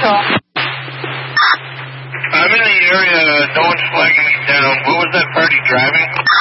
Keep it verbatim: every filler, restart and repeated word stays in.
Central. I'm in the area. No one's flagging me down. What was that party driving?